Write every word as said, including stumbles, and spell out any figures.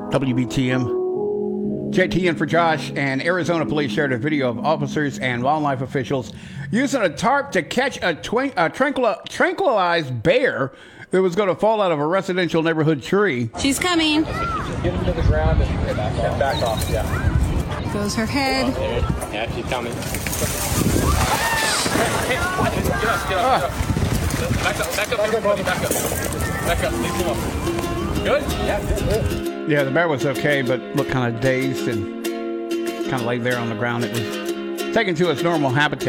W B T M. J T in for Josh, and Arizona police shared a video of officers and wildlife officials using a tarp to catch a, twin, a tranquil, tranquilized bear that was going to fall out of a residential neighborhood tree. She's coming. Get him to the ground and back off. And back off, yeah. Goes her head. Yeah, she's coming. Hey, hey, get up, get up, get up. Back up, back up, everybody, back up. Back up, leave him up. Good? Yeah, good, good. Yeah, the bear was okay, but looked kind of dazed and kind of laid there on the ground. It was taken to its normal habitat.